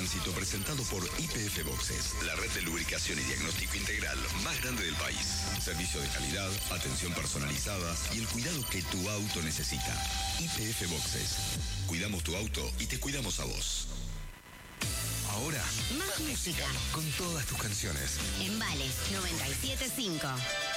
tránsito presentado por YPF Boxes, la red de lubricación y diagnóstico integral más grande del país. Servicio de calidad, atención personalizada y el cuidado que tu auto necesita. YPF Boxes. Cuidamos tu auto y te cuidamos a vos. Ahora, más música. con todas tus canciones. En Vales 97.5.